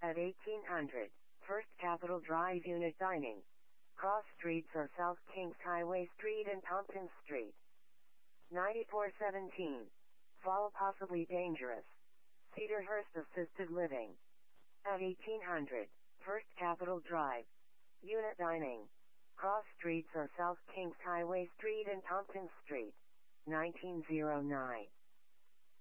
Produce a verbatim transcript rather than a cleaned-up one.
At eighteen hundred, First Capitol Drive Unit Dining. Cross streets are South Kings Highway Street and Tompkins Street. ninety-four seventeen. Fall Possibly Dangerous. Cedarhurst Assisted Living. At eighteen hundred, First Capitol Drive. Unit Dining. Cross streets are South Kings Highway Street and Tompkins Street. nineteen oh nine.